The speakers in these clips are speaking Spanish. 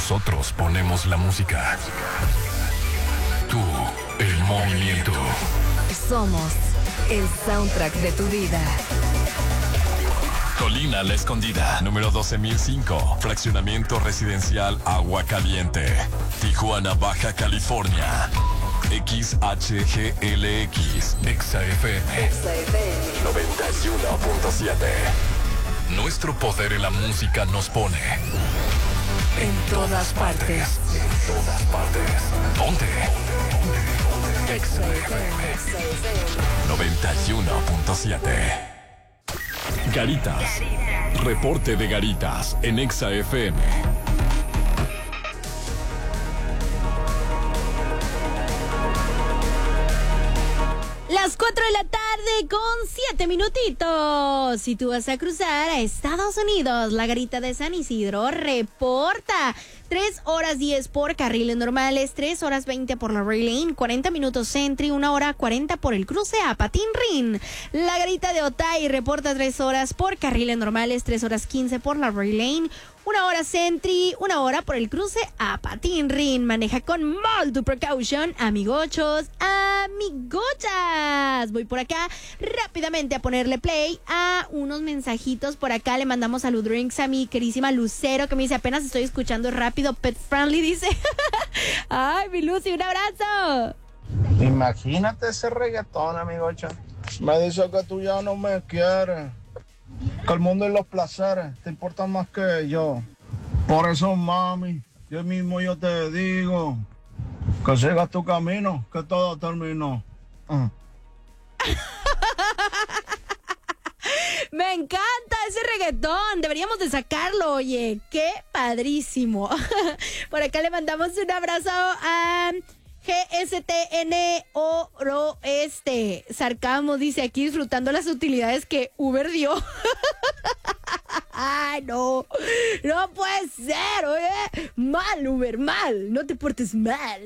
Nosotros ponemos la música. Tú, el movimiento. Somos el soundtrack de tu vida. Colina La Escondida, número 12005, fraccionamiento residencial Agua Caliente, Tijuana, Baja California. XHGLX, XFM 91.7. Nuestro poder en la música nos pone en todas partes. En todas partes. ¿Dónde? XFM 91.7. Garitas. Reporte de Garitas en Exa FM. Las 4 de la tarde con 7 minutitos. Si tú vas a cruzar a Estados Unidos, la Garita de San Isidro reporta 3 horas 10 por carriles normales, 3 horas 20 por la Rail Lane, 40 minutos Sentry, 1 hora 40 por el cruce a Patín Rin. La Garita de Otay reporta 3 horas por carriles normales, 3 horas 15 por la Rail Lane, 1 hora Sentry, 1 hora por el cruce a Patín Rin. Maneja con mucha precaution, amigochos, amigochas. Voy por acá rápidamente a ponerle play a unos mensajitos. Por acá le mandamos salud drinks a mi querísima Lucero, que me dice: apenas estoy escuchando rápido, pet friendly, dice. Ay, mi Lucy, un abrazo. Imagínate ese reggaetón, amigocha. Me dice que tú ya no me quieres, que el mundo y los placeres te importan más que yo. Por eso, mami, yo mismo yo te digo que sigas tu camino, que todo terminó. Me encanta ese reggaetón, deberíamos de sacarlo, oye, qué padrísimo. Por acá le mandamos un abrazo a GSTN Oroeste. Sarcamos, dice, aquí disfrutando las utilidades que Uber dio. Ay, no puede ser, oye. Mal, Uber, mal, no te portes mal.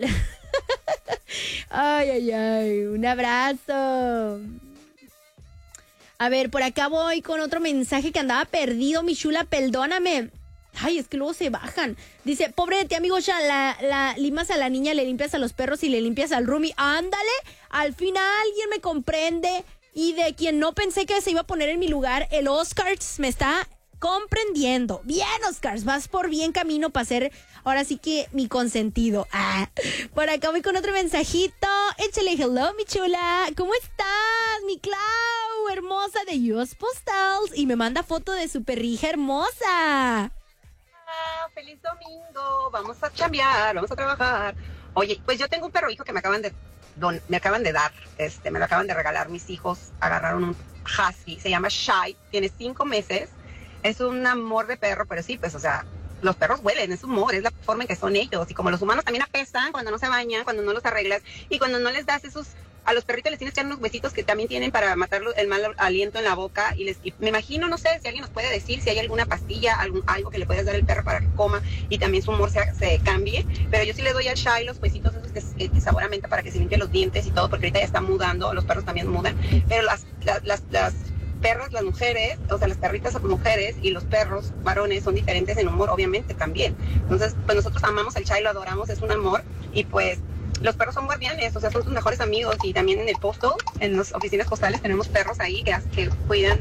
Ay, un abrazo. A ver, por acá voy con otro mensaje que andaba perdido, mi chula, perdóname. Ay, es que luego se bajan. Dice: pobre de ti, amigo, ya la limas a la niña, le limpias a los perros y le limpias al roomie. Ándale, al final alguien me comprende. Y de quien no pensé que se iba a poner en mi lugar, el Oscars me está comprendiendo. Bien, Oscars, vas por bien camino para ser ahora sí que mi consentido. Por acá voy con otro mensajito. Échale hello, mi chula. ¿Cómo estás, mi Clau? Hermosa de US Postals. Y me manda foto de su perrija hermosa. Feliz domingo, vamos a chambear, vamos a trabajar. Oye, pues yo tengo un perro hijo que me acaban de dar, me lo acaban de regalar mis hijos. Agarraron un husky, se llama Shy, tiene 5 meses. Es un amor de perro, pero sí, pues, o sea, los perros huelen, es humor, es la forma en que son ellos. Y como los humanos también apestan cuando no se bañan, cuando no los arreglas y cuando no les das esos... A los perritos les tienes que dar unos huesitos que también tienen para matar el mal aliento en la boca. Y me imagino, no sé, si alguien nos puede decir si hay alguna pastilla, algo que le puedas dar al perro para que coma y también su humor se cambie. Pero yo sí le doy al Shy los huesitos esos que sabor a menta para que se limpie los dientes y todo, porque ahorita ya está mudando, los perros también mudan. Pero las perras, las mujeres, o sea, las perritas mujeres y los perros varones son diferentes en humor, obviamente, también. Entonces, pues nosotros amamos al Shy, lo adoramos, es un amor. Y pues los perros son guardianes, o sea, son sus mejores amigos. Y también en el postal, en las oficinas postales, tenemos perros ahí que cuidan,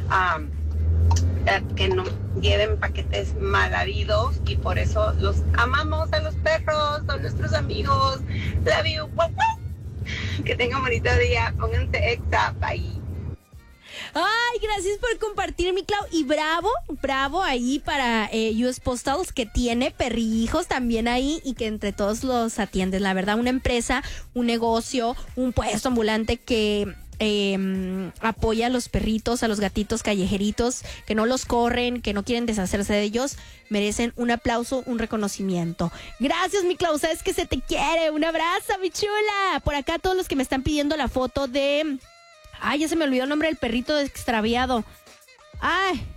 que no lleven paquetes mal habidos. Y por eso los amamos a los perros, son nuestros amigos. Love you. Que tengan bonito día. Pónganse Exa. Bye. Ay, gracias por compartir, mi Clau. Y bravo ahí para US Postals, que tiene perrijos también ahí y que entre todos los atiendes. La verdad, una empresa, un negocio, un puesto ambulante que apoya a los perritos, a los gatitos callejeritos, que no los corren, que no quieren deshacerse de ellos, merecen un aplauso, un reconocimiento. Gracias, mi Clau, sabes que se te quiere. Un abrazo, mi chula. Por acá todos los que me están pidiendo la foto de... Ay, ya se me olvidó el nombre del perrito extraviado. Ay,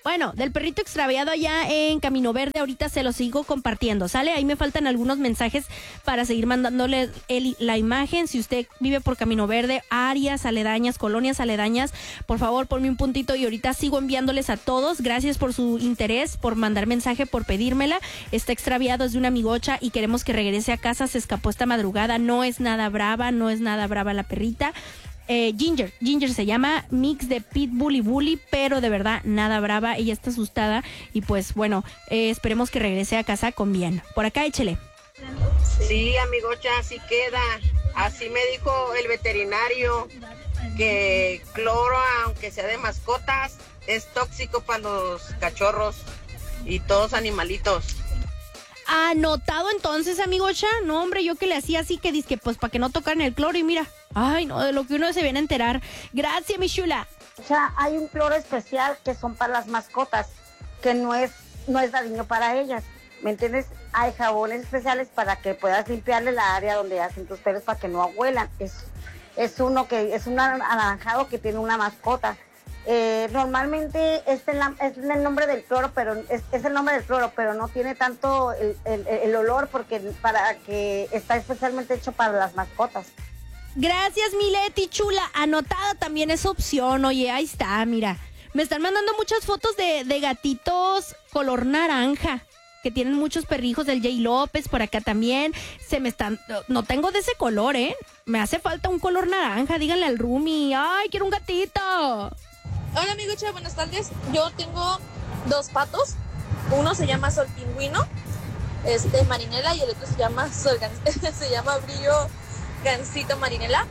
Bueno, del perrito extraviado allá en Camino Verde, ahorita se lo sigo compartiendo, ¿sale? Ahí me faltan algunos mensajes para seguir mandándole la imagen. Si usted vive por Camino Verde, áreas aledañas, colonias aledañas, por favor, ponme un puntito y ahorita sigo enviándoles a todos. Gracias por su interés, por mandar mensaje, por pedírmela. Está extraviado, es de una amigocha y queremos que regrese a casa. Se escapó esta madrugada, no es nada brava la perrita. Ginger se llama, mix de pitbull y bully, pero de verdad nada brava, ella está asustada y pues bueno, esperemos que regrese a casa con bien. Por acá échele. Sí, amigocha, así queda. Así me dijo el veterinario, que cloro, aunque sea de mascotas, es tóxico para los cachorros y todos animalitos. Anotado entonces, amigocha. No, hombre, yo que le hacía así que dizque pues para que no tocaran el cloro y mira. Ay, no, de lo que uno se viene a enterar. Gracias, mi chula. O sea, hay un cloro especial que son para las mascotas, que no es dañino para ellas. ¿Me entiendes? Hay jabones especiales para que puedas limpiarle la área donde hacen tus perros para que no huelan. Es un anaranjado que tiene una mascota. Normalmente es el nombre del cloro, pero es el nombre del cloro, pero no tiene tanto el olor porque está especialmente hecho para las mascotas. Gracias, mi Leti chula. Anotada también esa opción. Oye, ahí está, mira. Me están mandando muchas fotos de gatitos color naranja, que tienen muchos perrijos del Jay López por acá también. No tengo de ese color, me hace falta un color naranja. Díganle al Rumi. Ay, quiero un gatito. Hola, amigocha, buenas tardes. Yo tengo 2 patos. Uno se llama Sol Pingüino, Marinela, y el otro se llama se llama Brillo Gansito Marinela.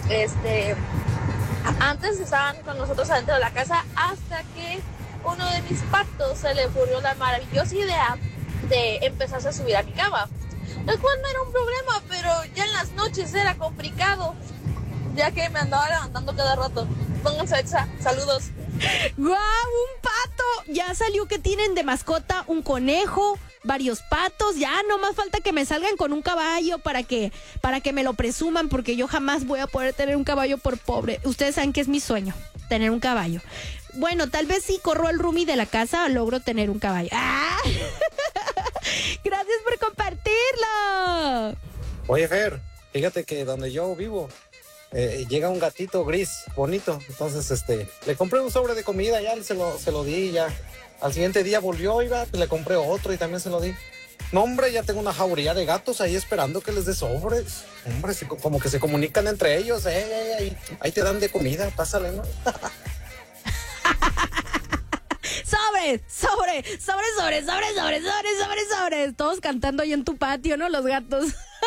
Antes estaban con nosotros adentro de la casa hasta que uno de mis patos se le ocurrió la maravillosa idea de empezarse a subir a mi cama, el cual no era un problema, pero ya en las noches era complicado, ya que me andaba levantando cada rato. Pónganse exa, saludos. ¡Guau! ¡Un pato! Ya salió que tienen de mascota un conejo, varios patos. Ya no más falta que me salgan con un caballo para que me lo presuman, porque yo jamás voy a poder tener un caballo por pobre. Ustedes saben que es mi sueño, tener un caballo. Bueno, tal vez si corro al roomie de la casa logro tener un caballo. ¡Ah! Gracias por compartirlo. Oye, Fer, fíjate que donde yo vivo llega un gatito gris, bonito. Entonces, le compré un sobre de comida, ya se lo di, ya. Al siguiente día volvió, le compré otro y también se lo di. No, hombre, ya tengo una jauría de gatos ahí esperando que les dé sobres. Hombre, como que se comunican entre ellos, ahí te dan de comida, pásale, ¿no? Sobres. Todos cantando ahí en tu patio, ¿no? Los gatos.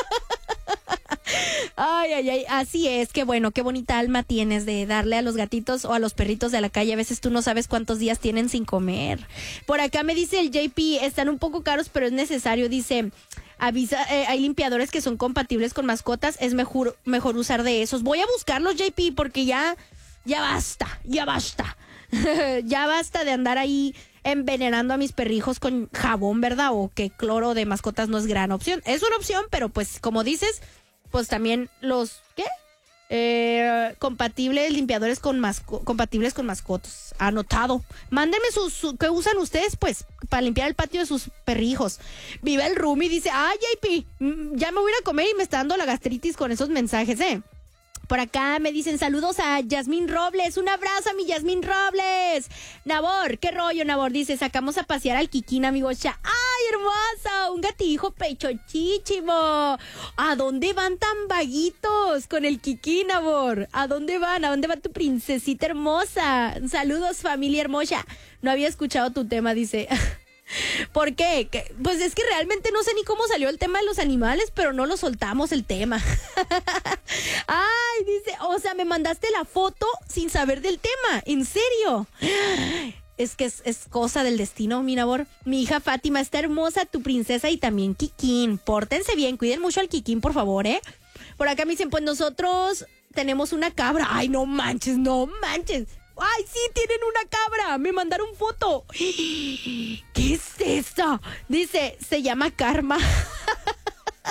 Ay, así es, qué bueno, qué bonita alma tienes de darle a los gatitos o a los perritos de la calle. A veces tú no sabes cuántos días tienen sin comer. Por acá me dice el JP, están un poco caros, pero es necesario, dice, avisa, hay limpiadores que son compatibles con mascotas, es mejor usar de esos. Voy a buscarlos, JP, porque ya basta. Ya basta de andar ahí envenenando a mis perrijos con jabón, ¿verdad? O que cloro de mascotas no es gran opción. Es una opción, pero pues como dices, pues también los compatibles limpiadores compatibles con mascotas. Anotado. Mándenme ¿qué usan ustedes, pues, para limpiar el patio de sus perrijos? Vive el Rumi, dice, ay, JP, ya me voy a ir a comer y me está dando la gastritis con esos mensajes, Por acá me dicen saludos a Yasmín Robles. Un abrazo a mi Yasmín Robles. Nabor, ¿qué rollo, Nabor? Dice, sacamos a pasear al Kikín, amigocha. ¡Ay, hermoso! Un gatijo pechochísimo. ¿A dónde van tan vaguitos con el Kikín, Nabor? ¿A dónde van? ¿A dónde va tu princesita hermosa? Saludos, familia hermosa. No había escuchado tu tema, dice. ¿Por qué? Pues es que realmente no sé ni cómo salió el tema de los animales, pero no lo soltamos el tema. Ay, dice, o sea, me mandaste la foto sin saber del tema, ¿en serio? Es que es cosa del destino, mi Nabor. Mi hija Fátima está hermosa, tu princesa, y también Kikín. Pórtense bien, cuiden mucho al Kikín, por favor, Por acá me dicen, pues nosotros tenemos una cabra. Ay, no manches. ¡Ay, sí, tienen una cabra! Me mandaron foto. ¿Qué es eso? Dice, se llama Karma.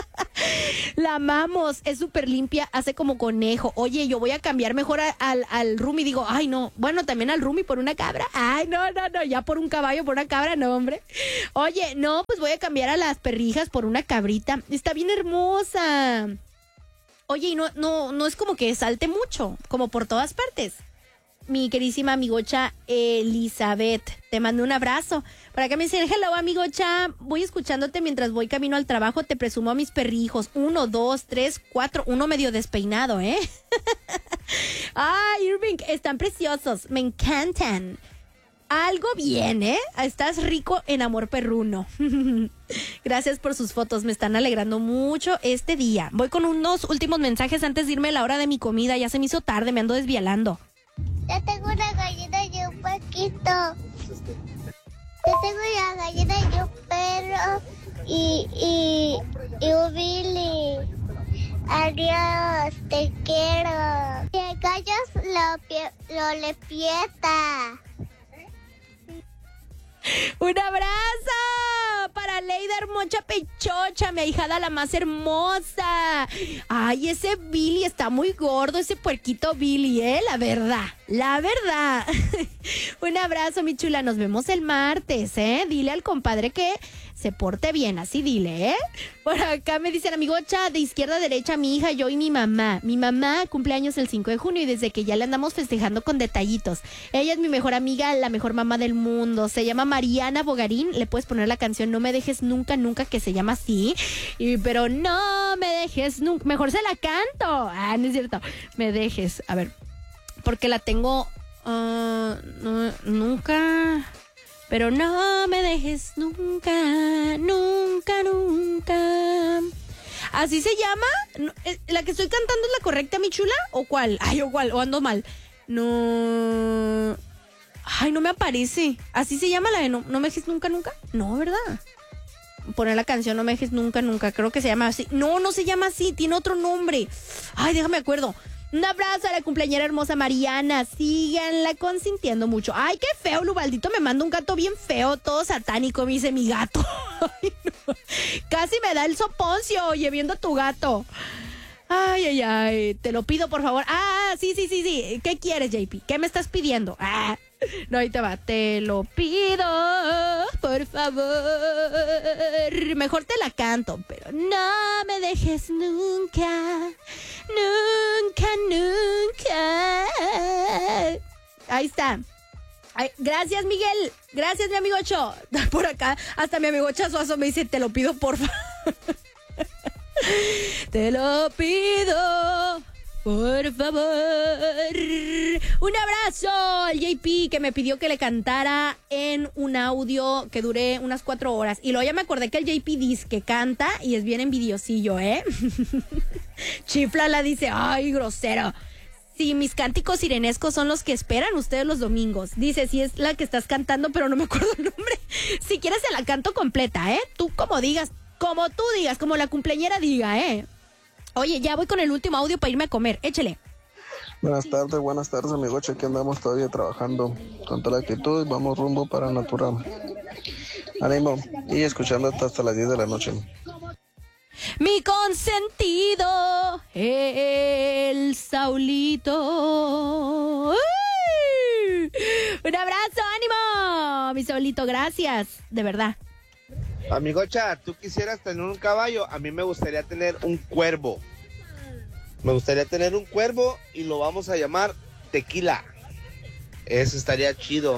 La amamos, es súper limpia, hace como conejo. Oye, yo voy a cambiar mejor al roomie. Digo, ay, no. Bueno, también al roomie por una cabra. Ay, no. Ya por un caballo, por una cabra, no, hombre. Oye, no, pues voy a cambiar a las perrijas por una cabrita. Está bien hermosa. Oye, y no es como que salte mucho, como por todas partes. Mi queridísima amigocha Elizabeth, te mando un abrazo. Por acá me dicen, hello amigocha, voy escuchándote mientras voy camino al trabajo, te presumo a mis perrijos, 1, 2, 3, 4, uno medio despeinado, Ay, Irving, están preciosos, me encantan. Algo bien, estás rico en amor perruno. Gracias por sus fotos, me están alegrando mucho este día. Voy con unos últimos mensajes antes de irme a la hora de mi comida, ya se me hizo tarde, me ando desvialando. Ya tengo una gallina y un paquito. Ya tengo una gallina y un perro y un Billy. Adiós, te quiero. Si el gallo lo le pieta. ¡Un abrazo para Leida Hermocha Pechocha, mi ahijada la más hermosa! Ay, ese Billy está muy gordo, ese puerquito Billy, la verdad. Un abrazo, mi chula, nos vemos el martes, Dile al compadre que se porte bien, así dile, Por acá me dicen, amigocha, de izquierda a derecha, mi hija, yo y mi mamá. Mi mamá cumple años el 5 de junio y desde que ya le andamos festejando con detallitos. Ella es mi mejor amiga, la mejor mamá del mundo. Se llama Mariana Bogarín. Le puedes poner la canción No me dejes nunca, nunca, que se llama así. Pero no me dejes nunca. Mejor se la canto. Ah, no es cierto. Me dejes. A ver, porque la tengo... nunca... Pero no me dejes nunca, nunca, nunca. ¿Así se llama? ¿La que estoy cantando es la correcta, mi chula? ¿O cuál? Ay, ¿o cuál? ¿O ando mal? No... Ay, no me aparece. ¿Así se llama la de no me dejes nunca, nunca? No, ¿verdad? Poner la canción No me dejes nunca, nunca. Creo que se llama así. No se llama así. Tiene otro nombre. Ay, déjame acuerdo. Un abrazo a la cumpleañera hermosa Mariana. Síganla consintiendo mucho. Ay, qué feo, Lubaldito me manda un gato bien feo, todo satánico, me dice mi gato. Ay, no. Casi me da el soponcio, oye, viendo a tu gato. Ay, te lo pido, por favor. Sí. ¿Qué quieres, JP? ¿Qué me estás pidiendo? No, ahí te va. Te lo pido, por favor. Mejor te la canto, pero no me dejes nunca, nunca, nunca. Ahí está. Ay, gracias, Miguel. Gracias, mi amigo Cho. Por acá, hasta mi amigo Chazuazo me dice, te lo pido, por favor. Te lo pido, por favor. Un abrazo al JP que me pidió que le cantara en un audio que dure unas 4 horas. Y luego ya me acordé que el JP dice que canta y es bien envidiosillo, Chiflala dice, ay, grosero. Sí, mis cánticos sirenescos son los que esperan ustedes los domingos. Dice, sí es la que estás cantando, pero no me acuerdo el nombre. Si quieres se la canto completa, Tú como digas, como tú digas, como la cumpleañera diga, Oye, ya voy con el último audio para irme a comer. Échale. Buenas tardes, amigoche. Aquí andamos todavía trabajando con toda la actitud. Vamos rumbo para Natural. Ánimo. Y escuchando hasta las 10 de la noche. Mi consentido, el Saulito. ¡Uy! Un abrazo, ánimo, mi Saulito. Gracias, de verdad. Amigocha, ¿tú quisieras tener un caballo? A mí me gustaría tener un cuervo. Me gustaría tener un cuervo y lo vamos a llamar Tequila. Eso estaría chido.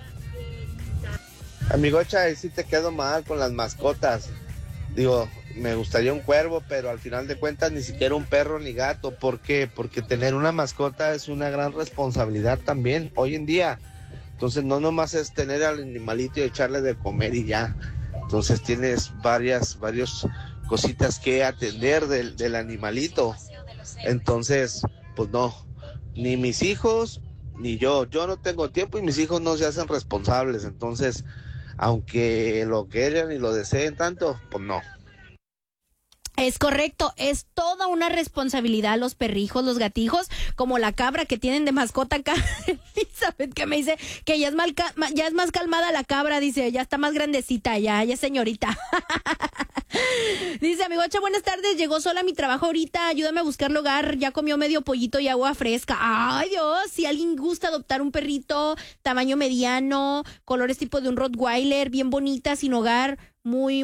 Amigocha, ahí sí te quedo mal con las mascotas. Digo, me gustaría un cuervo, pero al final de cuentas ni siquiera un perro ni gato. ¿Por qué? Porque tener una mascota es una gran responsabilidad también hoy en día. Entonces no nomás es tener al animalito y echarle de comer y ya. Entonces tienes varias cositas que atender del animalito. Entonces, pues no, ni mis hijos, ni yo no tengo tiempo y mis hijos no se hacen responsables. Entonces, aunque lo quieran y lo deseen tanto, pues no. Es correcto, es toda una responsabilidad los perrijos, los gatijos, como la cabra que tienen de mascota acá. Elizabeth, que me dice que ya es más calmada la cabra, dice, ya está más grandecita, ya es señorita. Dice, amigocha, buenas tardes, llegó sola a mi trabajo ahorita, ayúdame a buscar lugar, ya comió medio pollito y agua fresca. Ay, Dios, si alguien gusta adoptar un perrito, tamaño mediano, colores tipo de un Rottweiler, bien bonita, sin hogar, muy